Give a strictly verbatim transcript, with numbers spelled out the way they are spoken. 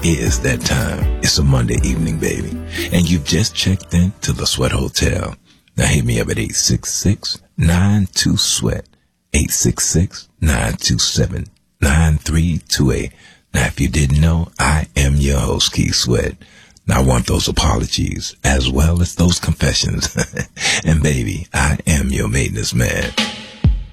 is that time. It's a Monday evening, baby. And you've just checked in to the Sweat Hotel. Now hit me up at eight six six, nine two, sweat. eight six six, nine two seven, nine three two eight. Now if you didn't know, I am your host, Keith Sweat. Now I want those apologies as well as those confessions. And baby, I am your maintenance man.